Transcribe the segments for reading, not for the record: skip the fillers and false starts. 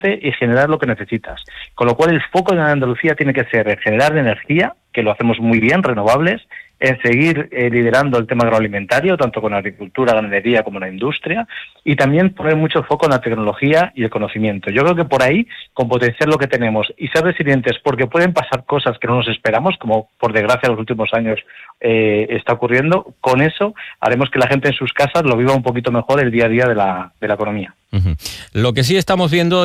y generar lo que necesitas. Con lo cual el foco de Andalucía tiene que ser en generar energía, que lo hacemos muy bien, renovables, en seguir liderando el tema agroalimentario, tanto con la agricultura, ganadería como la industria, y también poner mucho foco en la tecnología y el conocimiento. Yo creo que por ahí, con potenciar lo que tenemos y ser resilientes, porque pueden pasar cosas que no nos esperamos, como por desgracia en los últimos años está ocurriendo, con eso haremos que la gente en sus casas lo viva un poquito mejor el día a día de la economía. Uh-huh. Lo que sí estamos viendo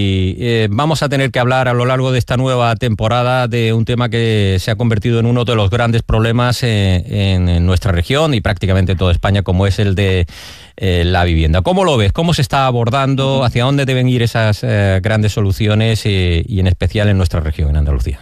y vamos a tener que hablar a lo largo de esta nueva temporada de un tema que se ha convertido en uno de los grandes problemas en nuestra región y prácticamente en toda España, como es el de la vivienda. ¿Cómo lo ves? ¿Cómo se está abordando? ¿Hacia dónde deben ir esas grandes soluciones y en especial en nuestra región, en Andalucía?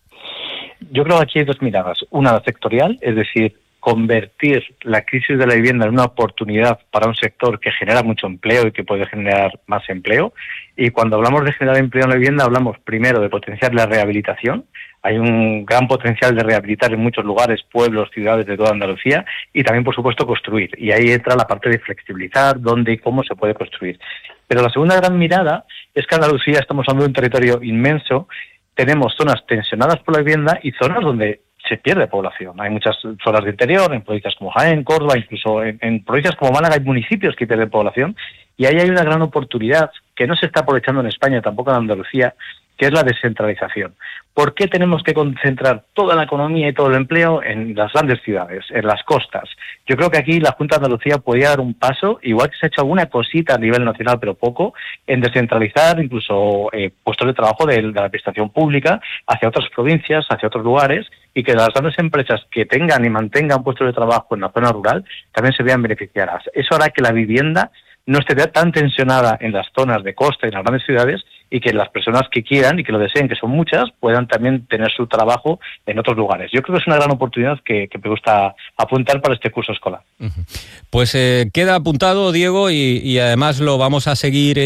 Yo creo que aquí hay dos miradas. Una sectorial, es decir, convertir la crisis de la vivienda en una oportunidad para un sector que genera mucho empleo y que puede generar más empleo. Y cuando hablamos de generar empleo en la vivienda, hablamos primero de potenciar la rehabilitación. Hay un gran potencial de rehabilitar en muchos lugares, pueblos, ciudades de toda Andalucía, y también, por supuesto, construir. Y ahí entra la parte de flexibilizar dónde y cómo se puede construir. Pero la segunda gran mirada es que Andalucía estamos hablando de un territorio inmenso. Tenemos zonas tensionadas por la vivienda y zonas donde se pierde población. Hay muchas zonas de interior, en provincias como Jaén, Córdoba, incluso en provincias como Málaga hay municipios que pierden población, y ahí hay una gran oportunidad que no se está aprovechando en España, tampoco en Andalucía, que es la descentralización. ¿Por qué tenemos que concentrar toda la economía y todo el empleo en las grandes ciudades, en las costas? Yo creo que aquí la Junta de Andalucía podría dar un paso, igual que se ha hecho alguna cosita a nivel nacional, pero poco, en descentralizar incluso puestos de trabajo de la administración pública hacia otras provincias, hacia otros lugares, y que las grandes empresas que tengan y mantengan puestos de trabajo en la zona rural también se vean beneficiadas. Eso hará que la vivienda no esté tan tensionada en las zonas de costa y en las grandes ciudades, y que las personas que quieran y que lo deseen, que son muchas, puedan también tener su trabajo en otros lugares. Yo creo que es una gran oportunidad que me gusta apuntar para este curso escolar. Pues queda apuntado, Diego, y además lo vamos a seguir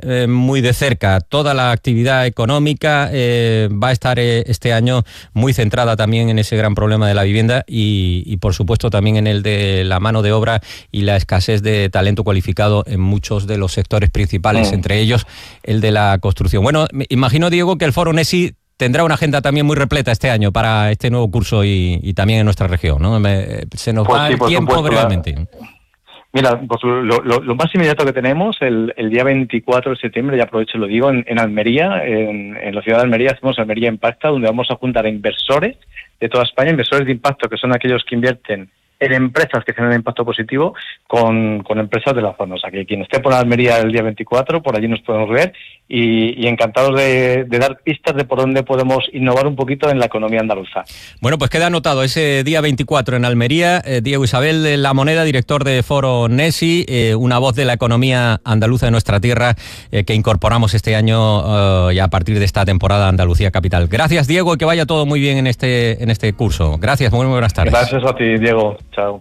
muy de cerca. Toda la actividad económica va a estar este año muy centrada también en ese gran problema de la vivienda y por supuesto también en el de la mano de obra y la escasez de talento cualificado en muchos de los sectores principales, entre ellos el de la construcción. Bueno, me imagino, Diego, que el Foro NESI tendrá una agenda también muy repleta este año para este nuevo curso y también en nuestra región, ¿no? Se nos va el tiempo brevemente. Mira, pues lo más inmediato que tenemos, el día 24 de septiembre, ya aprovecho y lo digo, en Almería, en la ciudad de Almería, hacemos Almería Impacta, donde vamos a juntar a inversores de toda España, inversores de impacto, que son aquellos que invierten en empresas que generan impacto positivo con empresas de la zona. O sea, que quien esté por Almería el día 24, por allí nos podemos ver y encantados de dar pistas de por dónde podemos innovar un poquito en la economía andaluza. Bueno, pues queda anotado ese día 24 en Almería. Diego Isabel de La Moneda, director de Foro NESI, una voz de la economía andaluza de nuestra tierra que incorporamos este año ya a partir de esta temporada Andalucía Capital. Gracias, Diego, y que vaya todo muy bien en este curso. Gracias, muy buenas tardes. Gracias a ti, Diego. Chao.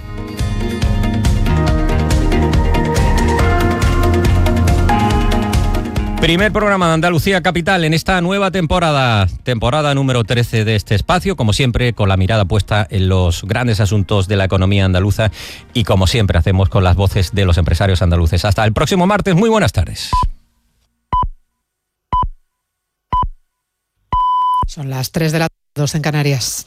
Primer programa de Andalucía Capital en esta nueva temporada número 13 de este espacio, como siempre con la mirada puesta en los grandes asuntos de la economía andaluza y como siempre hacemos con las voces de los empresarios andaluces. Hasta el próximo martes, muy buenas tardes. Son las 3 de la tarde, 2 en Canarias.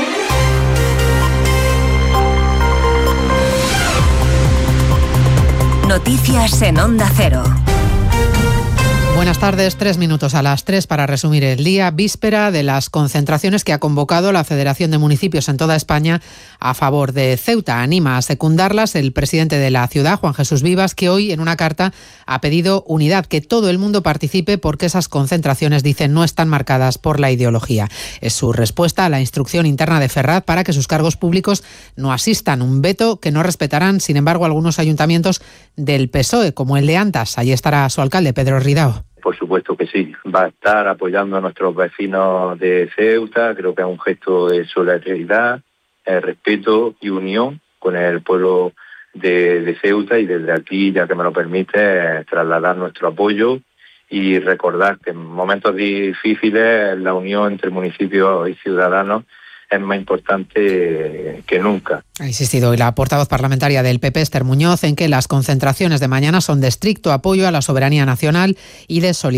Noticias en Onda Cero. Buenas tardes, 3 minutos a las 3 para resumir el día, víspera de las concentraciones que ha convocado la Federación de Municipios en toda España a favor de Ceuta. Anima a secundarlas el presidente de la ciudad, Juan Jesús Vivas, que hoy en una carta ha pedido unidad, que todo el mundo participe porque esas concentraciones, dicen, no están marcadas por la ideología. Es su respuesta a la instrucción interna de Ferraz para que sus cargos públicos no asistan, un veto que no respetarán, sin embargo, algunos ayuntamientos del PSOE, como el de Antas. Allí estará su alcalde, Pedro Ridao. Por supuesto que sí, va a estar apoyando a nuestros vecinos de Ceuta. Creo que es un gesto de solidaridad, respeto y unión con el pueblo de Ceuta, y desde aquí, ya que me lo permite, trasladar nuestro apoyo y recordar que en momentos difíciles la unión entre municipios y ciudadanos es más importante que nunca. Ha insistido hoy la portavoz parlamentaria del PP, Esther Muñoz, en que las concentraciones de mañana son de estricto apoyo a la soberanía nacional y de solidaridad